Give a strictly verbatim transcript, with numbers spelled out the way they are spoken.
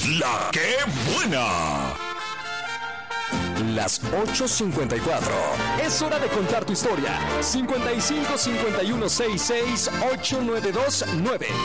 La que buena. Las ocho cincuenta y cuatro. Es hora de contar tu historia. cincuenta y cinco cincuenta y uno sesenta y seis ochocientos noventa y dos nueve.